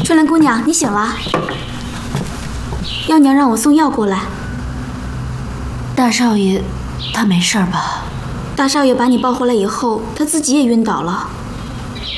春兰姑娘，你醒了。幺娘让我送药过来。 大少爷，他没事吧？ 大少爷把你抱回来以后，他自己也晕倒了。